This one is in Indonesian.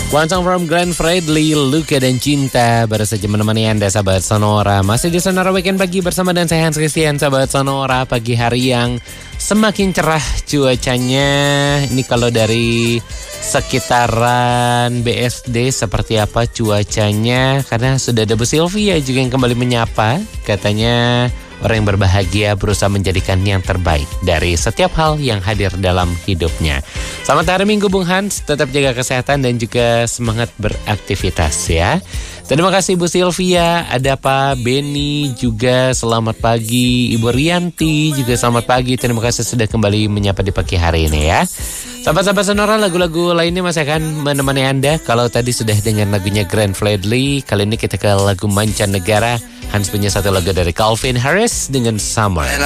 One song from Glenn Fredly, Luka dan Cinta, baru saja menemani Anda sahabat Sonora. Masih di Sonora Weekend Pagi bersama dan saya Hans Christian, sahabat Sonora. Pagi hari yang semakin cerah cuacanya. Ini kalau dari sekitaran BSD seperti apa cuacanya? Karena sudah ada Bu Sylvia juga yang kembali menyapa. Katanya orang yang berbahagia berusaha menjadikan yang terbaik dari setiap hal yang hadir dalam hidupnya. Selamat hari Minggu Bung Hans, tetap jaga kesehatan dan juga semangat beraktivitas ya. Terima kasih Bu Sylvia, ada Pak Beni juga selamat pagi, Ibu Rianti juga selamat pagi. Terima kasih sudah kembali menyapa di pagi hari ini ya. Sahabat-sahabat Sonora, lagu-lagu lainnya masih akan menemani Anda. Kalau tadi sudah dengan lagunya Glenn Fredly, kali ini kita ke lagu mancanegara. Hans punya satu lagu dari Calvin Harris dengan Summer.